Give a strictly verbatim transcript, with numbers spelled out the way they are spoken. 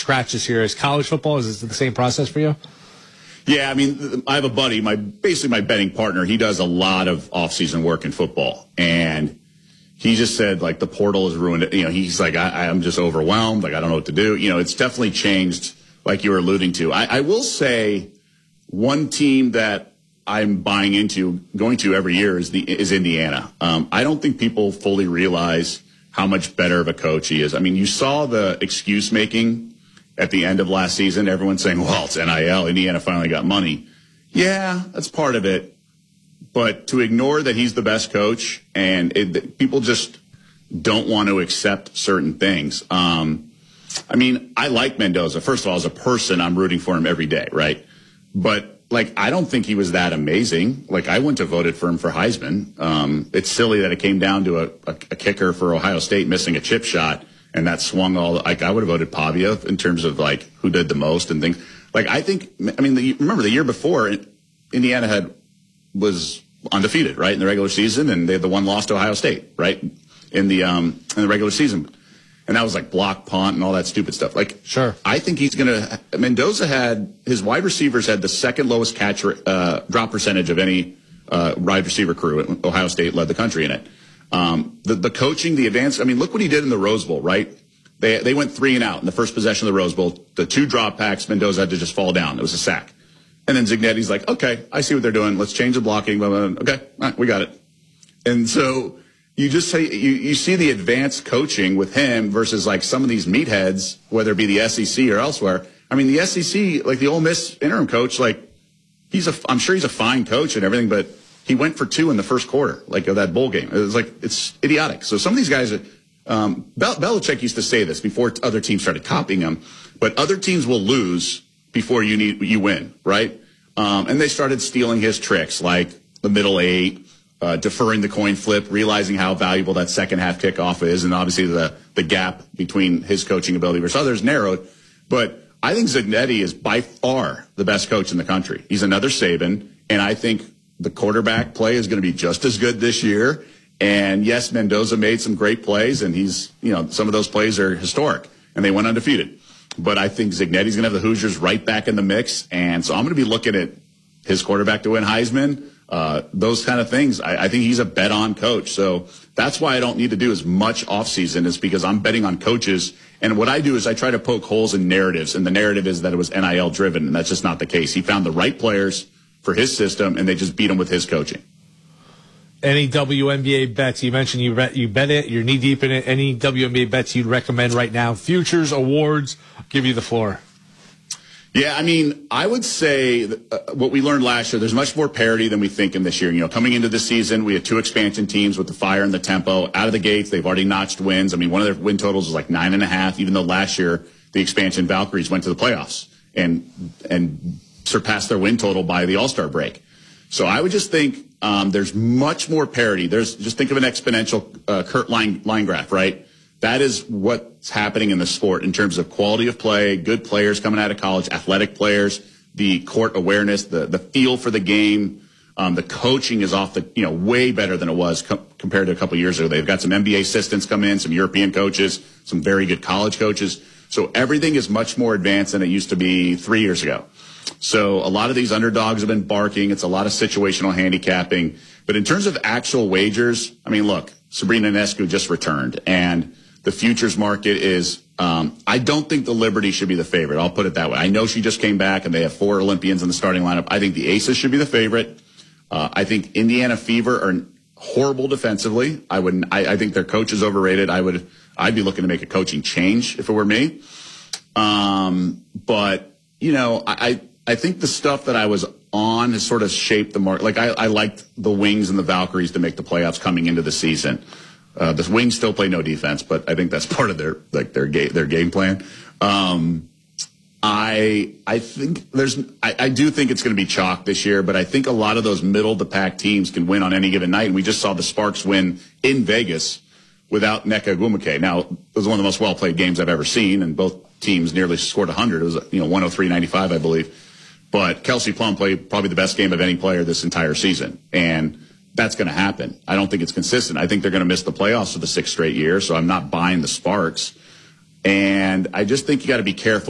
scratch this year as college football? Is it the same process for you? Yeah, I mean, I have a buddy, my basically my betting partner. He does a lot of off-season work in football, and he just said, like, the portal has ruined it. You know, he's like, I, I'm just overwhelmed. Like, I don't know what to do. You know, it's definitely changed, like you were alluding to. I, I will say one team that I'm buying into, going to every year is the is Indiana. Um, I don't think people fully realize how much better of a coach he is. I mean, you saw the excuse making at the end of last season. Everyone's saying, well, it's N I L. Indiana finally got money. Yeah, that's part of it. But to ignore that he's the best coach, and it, people just don't want to accept certain things. Um, I mean, I like Mendoza. First of all, as a person, I'm rooting for him every day, right? But, like, I don't think he was that amazing. Like, I wouldn't have voted for him for Heisman. Um, it's silly that it came down to a, a, a kicker for Ohio State missing a chip shot, and that swung all. Like, I would have voted Pavia in terms of, like, who did the most and things. Like, I think, I mean, the, remember the year before, Indiana had was undefeated, right, in the regular season, and they had the one loss to Ohio State, right, in the um in the regular season. And that was like block punt and all that stupid stuff. Like, sure, I think he's going to – Mendoza had – his wide receivers had the second lowest catch uh, drop percentage of any uh, wide receiver crew. Ohio State led the country in it. Um, the, the coaching, the advance – I mean, look what he did in the Rose Bowl, right? They they went three and out in the first possession of the Rose Bowl. The two drop packs, Mendoza had to just fall down. It was a sack. And then Zignetti's like, okay, I see what they're doing. Let's change the blocking. Blah, blah, blah. Okay, all right, we got it. And so – you just say you, you see the advanced coaching with him versus like some of these meatheads, whether it be the S E C or elsewhere. I mean, the S E C, like the Ole Miss interim coach, like he's a, I'm sure he's a fine coach and everything, but he went for two in the first quarter, like of that bowl game. It was like, it's idiotic. So some of these guys, um, Bel- Belichick used to say this before other teams started copying him, but other teams will lose before you need, you win, right? Um, and they started stealing his tricks, like the middle eight, Uh, deferring the coin flip, realizing how valuable that second half kickoff is, and obviously the the gap between his coaching ability versus others narrowed. But I think Zignetti is by far the best coach in the country. He's another Saban, and I think the quarterback play is going to be just as good this year. And yes, Mendoza made some great plays, and he's, you know, some of those plays are historic, and they went undefeated. But I think Zignetti's going to have the Hoosiers right back in the mix, and so I'm going to be looking at his quarterback to win Heisman. Uh, those kind of things. I, I think he's a bet-on coach. So that's why I don't need to do as much off-season, is because I'm betting on coaches. And what I do is I try to poke holes in narratives, and the narrative is that it was N I L-driven, and that's just not the case. He found the right players for his system, and they just beat him with his coaching. Any W N B A bets? You mentioned you bet, you bet it. You're knee-deep in it. Any W N B A bets you'd recommend right now? Futures, awards, I'll give you the floor. Yeah, I mean, I would say that, uh, what we learned last year, there's much more parity than we think in this year. You know, coming into this season, we had two expansion teams with the fire and the tempo. Out of the gates, they've already notched wins. I mean, one of their win totals was like nine and a half, even though last year the expansion Valkyries went to the playoffs and and surpassed their win total by the All-Star break. So I would just think um, there's much more parity. There's just think of an exponential uh, Kurt line, line graph, right? That is what's happening in the sport in terms of quality of play, good players coming out of college, athletic players, the court awareness, the, the feel for the game. Um, the coaching is off the, you know, way better than it was co- compared to a couple of years ago. They've got some N B A assistants come in, some European coaches, some very good college coaches. So everything is much more advanced than it used to be three years ago. So a lot of these underdogs have been barking. It's a lot of situational handicapping. But in terms of actual wagers, I mean, look, Sabrina Ionescu just returned, and the futures market is, um, I don't think the Liberty should be the favorite. I'll put it that way. I know she just came back and they have four Olympians in the starting lineup. I think the Aces should be the favorite. Uh, I think Indiana Fever are horrible defensively. I would, I, I think their coach is overrated. I would, I'd be looking to make a coaching change if it were me. Um, but, you know, I, I think the stuff that I was on has sort of shaped the market. Like I, I liked the Wings and the Valkyries to make the playoffs coming into the season. Uh, the Wings still play no defense, but I think that's part of their like their game their game plan. Um, I I think there's I, I do think it's going to be chalk this year, but I think a lot of those middle of the pack teams can win on any given night. And we just saw the Sparks win in Vegas without Nneka Ogwumike. Now, it was one of the most well played games I've ever seen, and both teams nearly scored one hundred. It was you know one oh three ninety-five, I believe. But Kelsey Plum played probably the best game of any player this entire season, and that's going to happen. I don't think it's consistent. I think they're going to miss the playoffs for the sixth straight year, so I'm not buying the Sparks. And I just think you got to be careful.